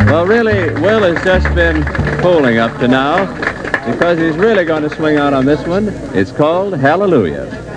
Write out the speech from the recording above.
Well, really, Will has just been fooling up to now because he's really going to swing out on this one. It's called Hallelujah.